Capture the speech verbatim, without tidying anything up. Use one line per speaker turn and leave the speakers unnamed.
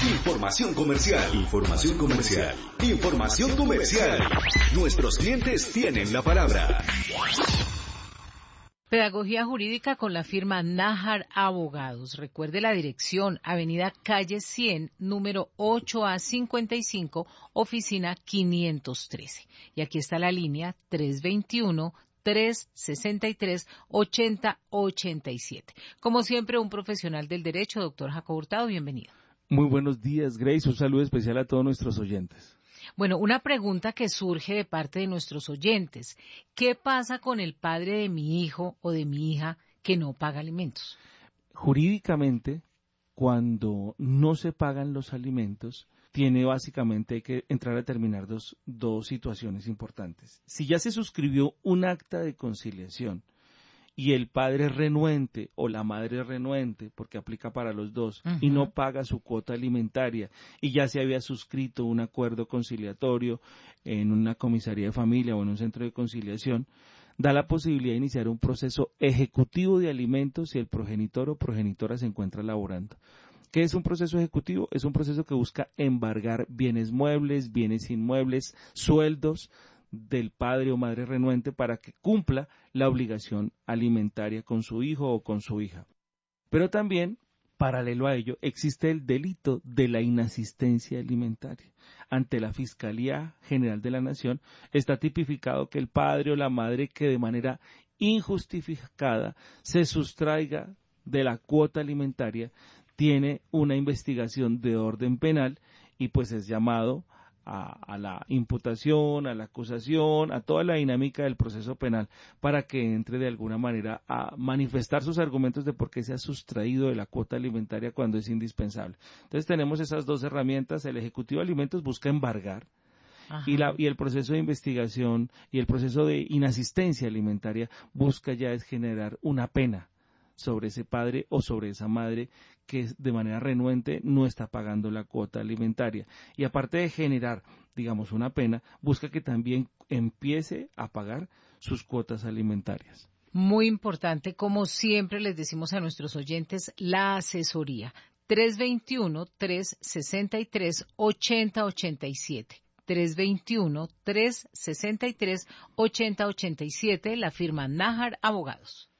Información comercial. Información comercial. Información comercial. Nuestros clientes tienen la palabra.
Pedagogía jurídica con la firma Nájar Abogados. Recuerde la dirección, Avenida Calle cien, número ocho A cincuenta y cinco, oficina quinientos trece. Y aquí está la línea tres veintiuno, tres sesenta y tres, ochenta ochenta y siete. Como siempre, un profesional del derecho, doctor Jacobo Hurtado, bienvenido.
Muy buenos días, Grace. Un saludo especial a todos nuestros oyentes.
Bueno, una pregunta que surge de parte de nuestros oyentes. ¿Qué pasa con el padre de mi hijo o de mi hija que no paga alimentos?
Jurídicamente, cuando no se pagan los alimentos, tiene básicamente que entrar a determinar dos, dos situaciones importantes. Si ya se suscribió un acta de conciliación y el padre es renuente o la madre es renuente, porque aplica para los dos, uh-huh. y no paga su cuota alimentaria, y ya se había suscrito un acuerdo conciliatorio en una comisaría de familia o en un centro de conciliación, da la posibilidad de iniciar un proceso ejecutivo de alimentos si el progenitor o progenitora se encuentra laborando. ¿Qué es un proceso ejecutivo? Es un proceso que busca embargar bienes muebles, bienes inmuebles, sueldos del padre o madre renuente para que cumpla la obligación alimentaria con su hijo o con su hija. Pero también, paralelo a ello, existe el delito de la inasistencia alimentaria. Ante la Fiscalía General de la Nación está tipificado que el padre o la madre que de manera injustificada se sustraiga de la cuota alimentaria tiene una investigación de orden penal y pues es llamado A, a la imputación, a la acusación, a toda la dinámica del proceso penal para que entre de alguna manera a manifestar sus argumentos de por qué se ha sustraído de la cuota alimentaria cuando es indispensable. Entonces tenemos esas dos herramientas. El Ejecutivo de Alimentos busca embargar y, la, y el proceso de investigación y el proceso de inasistencia alimentaria busca ya es generar una pena sobre ese padre o sobre esa madre que de manera renuente no está pagando la cuota alimentaria. Y aparte de generar, digamos, una pena, busca que también empiece a pagar sus cuotas alimentarias.
Muy importante, como siempre les decimos a nuestros oyentes, la asesoría. tres veintiuno, tres sesenta y tres, ochenta ochenta y siete. tres veintiuno, tres sesenta y tres, ochenta ochenta y siete, la firma Nájar Abogados.